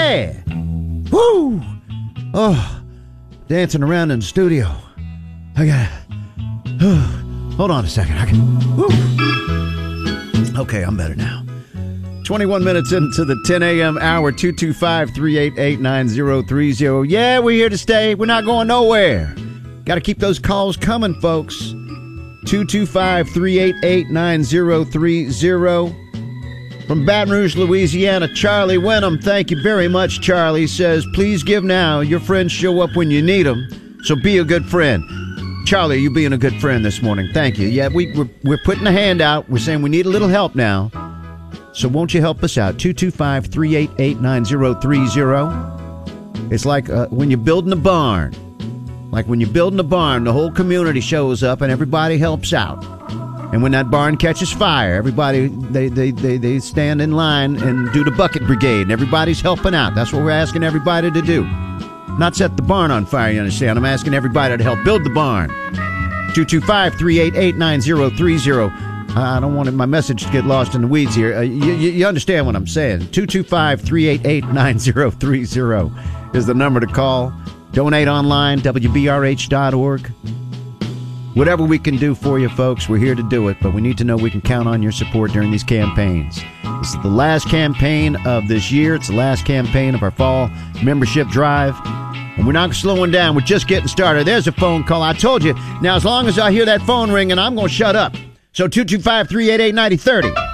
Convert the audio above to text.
Yeah. Woo. Oh, dancing around in the studio. I got hold on a second. Okay, I'm better now. 21 minutes into the 10 a.m. hour, 225-388-9030. Yeah, we're here to stay. We're not going nowhere. Got to keep those calls coming, folks. 225-388-9030. From Baton Rouge, Louisiana, Charlie Wenham. Thank you very much, Charlie. Says, please give now. Your friends show up when you need them, so be a good friend. Charlie, you being a good friend this morning. Thank you. Yeah, we're putting a hand out. We're saying we need a little help now. So won't you help us out? 225-388-9030. It's like when you're building a barn. Like when you're building a barn, the whole community shows up and everybody helps out. And when that barn catches fire, everybody, they stand in line and do the bucket brigade. And everybody's helping out. That's what we're asking everybody to do. Not set the barn on fire, you understand? I'm asking everybody to help build the barn. 225-388-9030. I don't want my message to get lost in the weeds here. You understand what I'm saying. 225-388-9030 is the number to call. Donate online, WBRH.org. Whatever we can do for you, folks, we're here to do it. But we need to know we can count on your support during these campaigns. This is the last campaign of this year. It's the last campaign of our fall membership drive. And we're not slowing down. We're just getting started. There's a phone call. I told you. Now, as long as I hear that phone ringing, I'm going to shut up. So 225-388-9030.